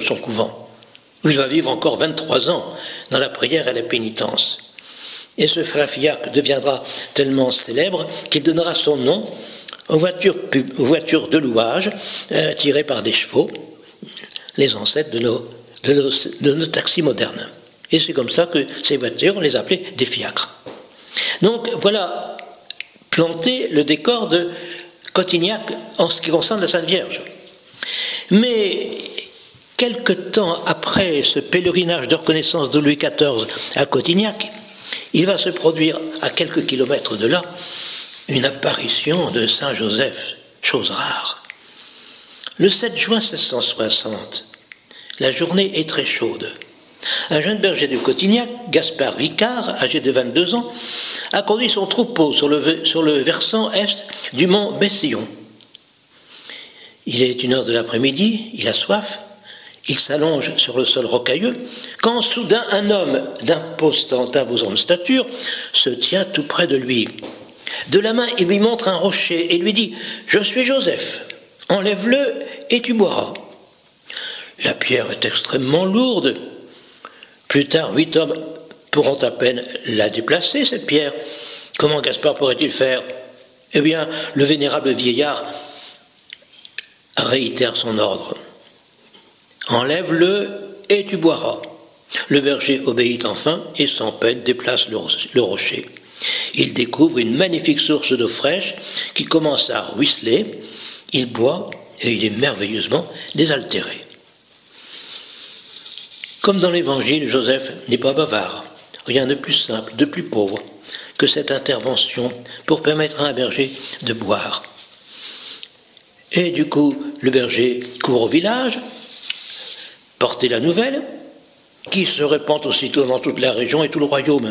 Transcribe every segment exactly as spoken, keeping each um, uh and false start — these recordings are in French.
son couvent, où il va vivre encore vingt-trois ans dans la prière et la pénitence. Et ce frère Fiacre deviendra tellement célèbre qu'il donnera son nom aux voitures, aux voitures de louage euh, tirées par des chevaux, les ancêtres de nos, de nos, de nos taxis modernes. Et c'est comme ça que ces voitures, on les appelait des fiacres. Donc voilà planté le décor de Cotignac en ce qui concerne la Sainte Vierge. Mais quelque temps après ce pèlerinage de reconnaissance de Louis quatorze à Cotignac, il va se produire à quelques kilomètres de là une apparition de Saint Joseph, chose rare. Le sept juin mille sept cent soixante, la journée est très chaude. Un jeune berger de Cotignac, Gaspard Vicard, âgé de vingt-deux ans, a conduit son troupeau sur le, sur le versant est du mont Bessillon. Il est une heure de l'après-midi, il a soif, il s'allonge sur le sol rocailleux, quand soudain un homme d'imposante, imposante stature se tient tout près de lui. De la main, il lui montre un rocher et lui dit « Je suis Joseph, enlève-le et tu boiras. » La pierre est extrêmement lourde. Plus tard, huit hommes pourront à peine la déplacer, cette pierre. Comment Gaspard pourrait-il faire? Eh bien, le vénérable vieillard réitère son ordre. Enlève-le et tu boiras. Le berger obéit enfin et sans peine déplace le rocher. Il découvre une magnifique source d'eau fraîche qui commence à ruisseler. Il boit et il est merveilleusement désaltéré. Comme dans l'Évangile, Joseph n'est pas bavard. Rien de plus simple, de plus pauvre que cette intervention pour permettre à un berger de boire. Et du coup, le berger court au village, porter la nouvelle, qui se répand aussitôt dans toute la région et tout le royaume.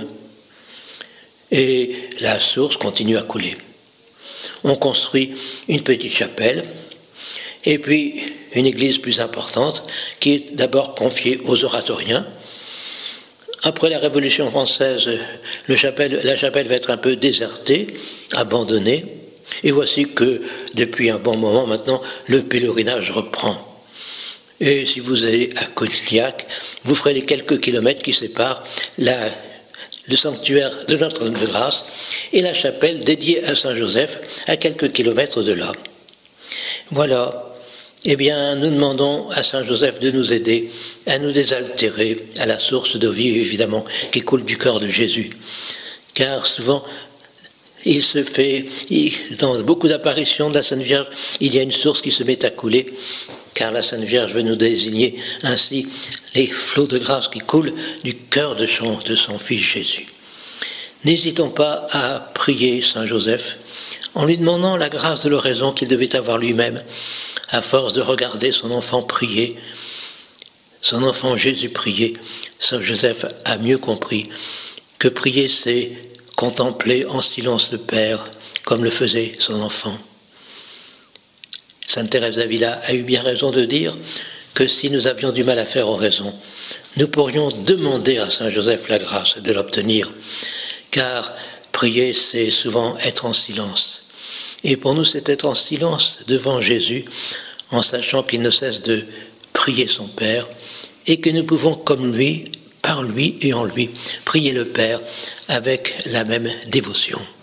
Et la source continue à couler. On construit une petite chapelle, et puis une église plus importante, qui est d'abord confiée aux oratoriens. Après la Révolution française, le chapelle, la chapelle va être un peu désertée, abandonnée, et voici que, depuis un bon moment maintenant, le pèlerinage reprend. Et si vous allez à Cotignac, vous ferez les quelques kilomètres qui séparent la, le sanctuaire de Notre-Dame-de-Grâce et la chapelle dédiée à Saint-Joseph à quelques kilomètres de là. Voilà. Eh bien, nous demandons à Saint-Joseph de nous aider à nous désaltérer à la source d'eau vive, évidemment, qui coule du cœur de Jésus. Car souvent, il se fait, il, dans beaucoup d'apparitions de la Sainte Vierge, il y a une source qui se met à couler, car la Sainte Vierge veut nous désigner ainsi les flots de grâce qui coulent du cœur de son, de son Fils Jésus. N'hésitons pas à prier Saint Joseph en lui demandant la grâce de l'oraison qu'il devait avoir lui-même, à force de regarder son enfant prier, son enfant Jésus prier. Saint Joseph a mieux compris que prier, c'est contempler en silence le Père, comme le faisait son enfant. Sainte Thérèse d'Avila a eu bien raison de dire que si nous avions du mal à faire oraison, nous pourrions demander à Saint Joseph la grâce de l'obtenir, car prier, c'est souvent être en silence. Et pour nous, c'est être en silence devant Jésus, en sachant qu'il ne cesse de prier son Père, et que nous pouvons, comme lui, par lui et en lui, prier le Père avec la même dévotion.